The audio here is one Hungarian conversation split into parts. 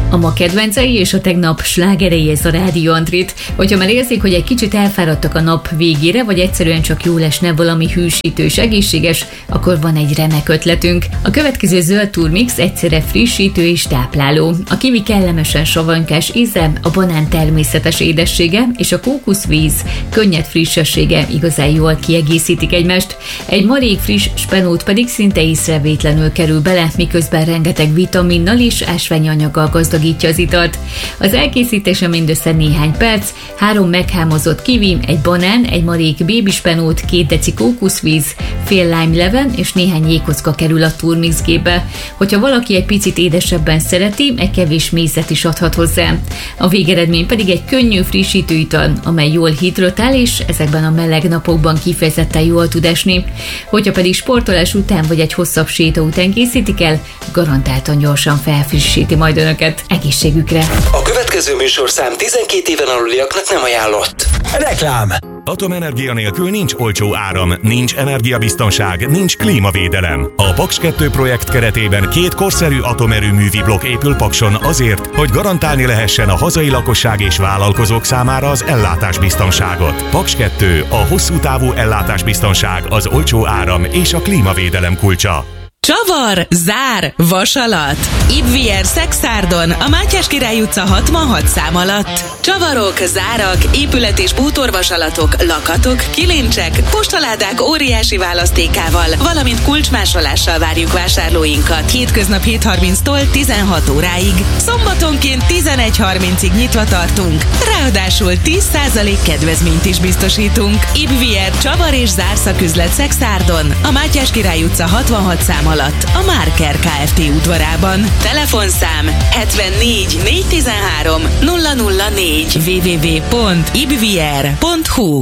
A ma kedvencei és a tegnap slágerei, ez a Rádió Antrit. Hogyha már érzik, hogy egy kicsit elfáradtak a nap végére, vagy egyszerűen csak jól esne valami hűsítős, egészséges, akkor van egy remek ötletünk. A következő zöld turmix egyszerre frissítő és tápláló. A kiwi kellemesen savanykás íze, a banán természetes édessége és a kókuszvíz könnyed frissessége igazán jól kiegészítik egymást. Egy marék friss spenót pedig szinte észrevétlenül kerül bele, miközben rengeteg vitaminnal és ásványanyaggal gazdagítja az italt. Az elkészítése mindössze néhány perc, 3 meghámozott kiwi, egy banán, egy marék bébispenót, 2 deci kókuszvíz, fél lime-leven és néhány jégkocka kerül a turmixgébe. Hogyha valaki egy picit édesebben szereti, egy kevés mézet is adhat hozzá. A végeredmény pedig egy könnyű frissítő ital, amely jól hidratál és ezekben a meleg napokban kifejezetten jól tud esni. Hogyha pedig sportolás után vagy egy hosszabb séta után készítik el, garantáltan gyorsan felfrissíti majd önöket. Egészségükre! A következő műsorszám 12 éven aluliaknak nem ajánlott. Reklám! Atomenergia nélkül nincs olcsó áram, nincs energiabiztonság, nincs klímavédelem. A Paks 2 projekt keretében 2 korszerű atomerőművi blokk épül Pakson azért, hogy garantálni lehessen a hazai lakosság és vállalkozók számára az ellátásbiztonságot. Paks 2, a hosszú távú ellátásbiztonság, az olcsó áram és a klímavédelem kulcsa. Csavar, zár, vasalat. Ibvier Szexárdon, a Mátyás Király utca 66 szám alatt. Csavarok, zárak, épület- és bútorvasalatok, lakatok, kilincsek, postaládák óriási választékával, valamint kulcsmásolással várjuk vásárlóinkat. Hétköznap 7:30-tól 16 óráig. Szombatonként 11:30-ig nyitva tartunk. Ráadásul 10% kedvezményt is biztosítunk. Ibvier Csavar és zárszaküzlet Szexárdon, a Mátyás Király utca 66 szám alatt, a Márker Kft. Udvarában. Telefonszám 74 413 004 www.ibvier.hu.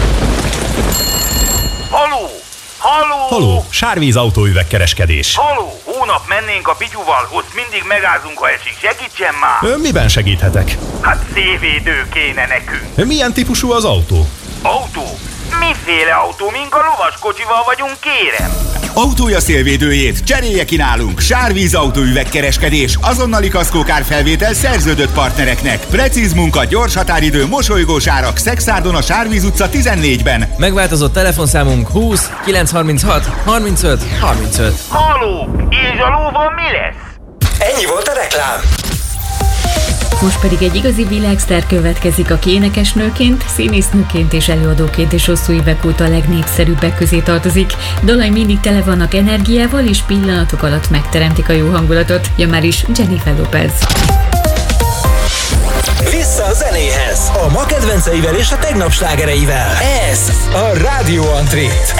Haló! Haló! Haló, Sárvíz autóüvegkereskedés. Haló! Hónap mennénk a Pityuval, ott mindig megázunk, ha esik. Segítsen már! Miben segíthetek? Hát szélvédő kéne nekünk. Milyen típusú az autó? Autó? Miféle autó? Mink a lovaskocsival vagyunk, kérem? Autója szélvédőjét cserélje ki nálunk. Sárvíz autóüvegkereskedés, azonnali kaszkókárfelvétel szerződött partnereknek. Precíz munka, gyors határidő, mosolygós árak. Szexárdon a Sárvíz utca 14-ben. Megváltozott telefonszámunk 20 936 35 35. Haló! És a lóval mi lesz? Ennyi volt a reklám. Most pedig egy igazi világsztár következik, aki énekesnőként, színésznőként és előadóként és hosszú évek óta a legnépszerűbbek közé tartozik. Dalai mindig tele vannak energiával, és pillanatok alatt megteremtik a jó hangulatot. Ja már is Jennifer Lopez. Vissza a zenéhez. A ma kedvenceivel és a tegnap slágereivel. Ez a Rádió Antrit.